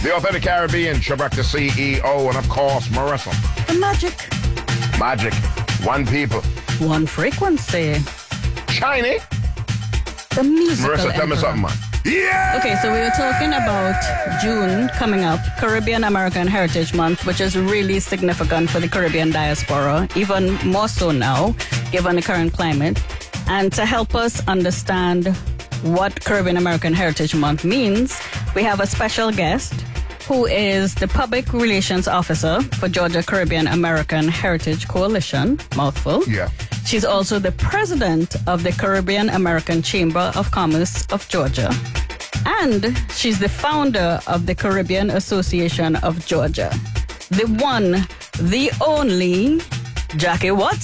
The Authentic Caribbean, Shabrak the CEO, and of course, Marissa. The magic. Magic. One people. One frequency. Shiny. The musical Marissa, tell me emperor. something, man. Yeah! Okay, so we were talking about June coming up, Caribbean American Heritage Month, which is really significant for the Caribbean diaspora, even more so now, given the current climate. And to help us understand what Caribbean American Heritage Month means, we have a special guest who is the Public Relations Officer for Georgia Caribbean American Heritage Coalition, mouthful. Yeah. She's also the president of the Caribbean American Chamber of Commerce of Georgia. And she's the founder of the Caribbean Association of Georgia. The one, the only, Jackie Watson.